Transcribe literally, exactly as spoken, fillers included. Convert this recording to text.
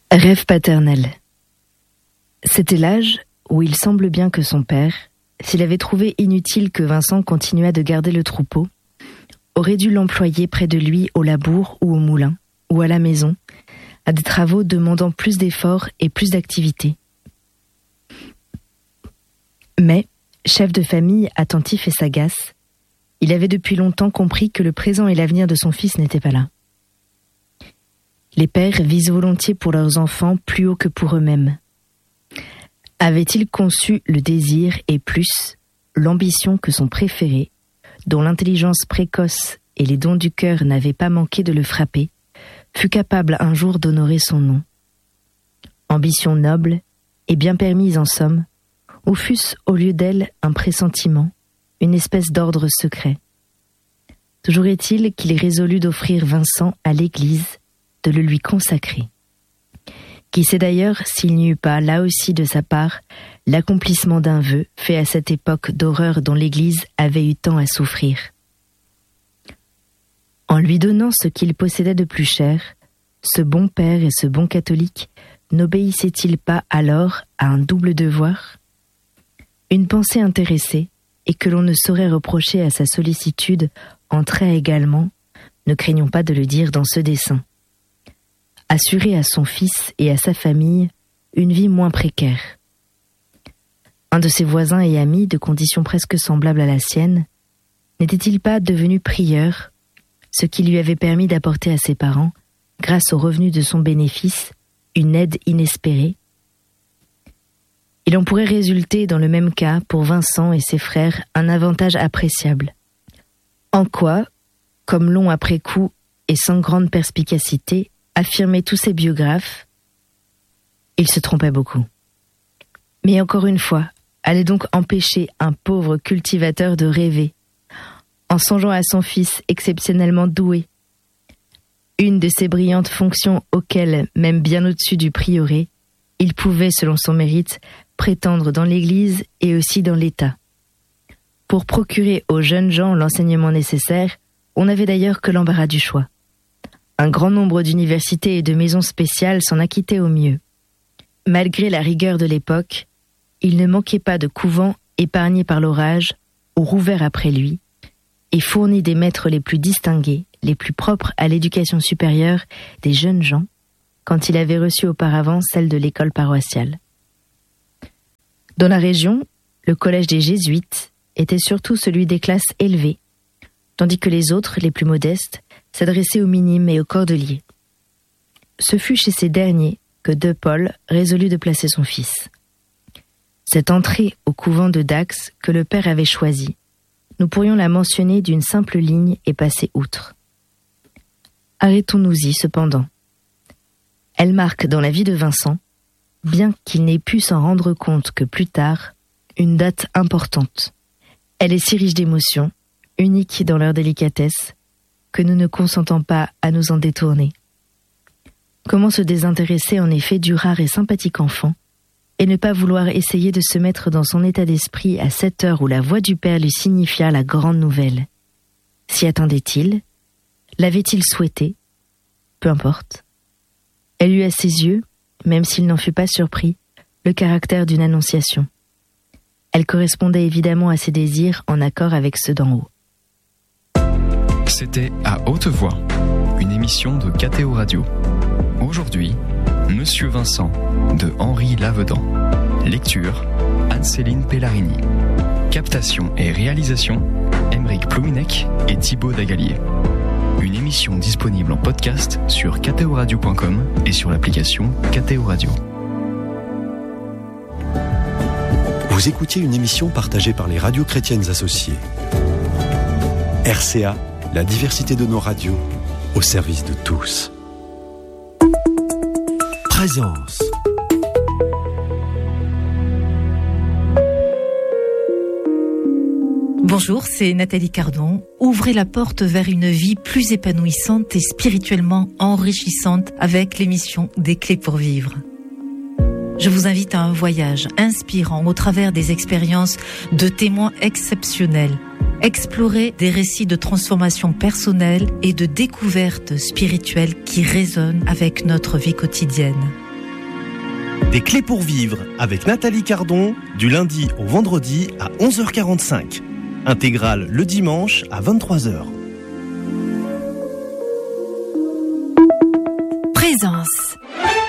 Rêve paternel. C'était l'âge où il semble bien que son père, s'il avait trouvé inutile que Vincent continuât de garder le troupeau, aurait dû l'employer près de lui au labour ou au moulin, ou à la maison, à des travaux demandant plus d'efforts et plus d'activité. Mais, chef de famille attentif et sagace, il avait depuis longtemps compris que le présent et l'avenir de son fils n'étaient pas là. Les pères visent volontiers pour leurs enfants plus haut que pour eux-mêmes. Avait-il conçu le désir et plus, l'ambition que son préféré, dont l'intelligence précoce et les dons du cœur n'avaient pas manqué de le frapper, fut capable un jour d'honorer son nom. Ambition noble et bien permise en somme, ou fût-ce au lieu d'elle un pressentiment, une espèce d'ordre secret. Toujours est-il qu'il résolut d'offrir Vincent à l'Église, de le lui consacrer. Qui sait d'ailleurs s'il n'y eut pas, là aussi de sa part, l'accomplissement d'un vœu fait à cette époque d'horreur dont l'Église avait eu tant à souffrir. En lui donnant ce qu'il possédait de plus cher, ce bon père et ce bon catholique n'obéissait-il pas alors à un double devoir ? Une pensée intéressée, et que l'on ne saurait reprocher à sa sollicitude, entrait également, ne craignons pas de le dire dans ce dessein. Assurer à son fils et à sa famille une vie moins précaire. Un de ses voisins et amis, de condition presque semblable à la sienne, n'était-il pas devenu prieur, ce qui lui avait permis d'apporter à ses parents, grâce aux revenus de son bénéfice, une aide inespérée? Il en pourrait résulter dans le même cas pour Vincent et ses frères un avantage appréciable. En quoi, comme l'ont après coup et sans grande perspicacité affirmaient tous ces biographes, il se trompait beaucoup. Mais encore une fois, allait donc empêcher un pauvre cultivateur de rêver, en songeant à son fils exceptionnellement doué, une de ces brillantes fonctions auxquelles, même bien au-dessus du prieuré, il pouvait, selon son mérite, prétendre dans l'Église et aussi dans l'État. Pour procurer aux jeunes gens l'enseignement nécessaire, on n'avait d'ailleurs que l'embarras du choix. Un grand nombre d'universités et de maisons spéciales s'en acquittaient au mieux. Malgré la rigueur de l'époque, il ne manquait pas de couvents épargnés par l'orage ou rouverts après lui, et fournis des maîtres les plus distingués, les plus propres à l'éducation supérieure des jeunes gens, quand il avait reçu auparavant celle de l'école paroissiale. Dans la région, le collège des Jésuites était surtout celui des classes élevées, tandis que les autres, les plus modestes, s'adressaient aux minimes et aux cordeliers. Ce fut chez ces derniers que De Paul résolut de placer son fils. Cette entrée au couvent de Dax que le père avait choisie, nous pourrions la mentionner d'une simple ligne et passer outre. Arrêtons-nous-y cependant. Elle marque dans la vie de Vincent, bien qu'il n'ait pu s'en rendre compte que plus tard, une date importante. Elle est si riche d'émotions, unique dans leur délicatesse, que nous ne consentons pas à nous en détourner. Comment se désintéresser en effet du rare et sympathique enfant, et ne pas vouloir essayer de se mettre dans son état d'esprit à cette heure où la voix du père lui signifia la grande nouvelle? S'y attendait-il? L'avait-il souhaité? Peu importe. Elle eut à ses yeux, même s'il n'en fut pas surpris, le caractère d'une annonciation. Elle correspondait évidemment à ses désirs en accord avec ceux d'en haut. C'était À Haute Voix, une émission de K T O Radio. Aujourd'hui, Monsieur Vincent, de Henri Lavedan. Lecture, Anne-Céline Pellarini. Captation et réalisation, Aymeric Plouminec et Thibaut Dagalier. Une émission disponible en podcast sur k t o radio point com et sur l'application K T O Radio. Vous écoutiez une émission partagée par les radios chrétiennes associées. R C A, la diversité de nos radios, au service de tous. Présence. Bonjour, c'est Nathalie Cardon. Ouvrez la porte vers une vie plus épanouissante et spirituellement enrichissante avec l'émission Des Clés pour Vivre. Je vous invite à un voyage inspirant au travers des expériences de témoins exceptionnels. Explorer des récits de transformation personnelle et de découverte spirituelle qui résonnent avec notre vie quotidienne. Des clés pour vivre avec Nathalie Cardon, du lundi au vendredi à onze heures quarante-cinq. Intégrale le dimanche à vingt-trois heures. Présence.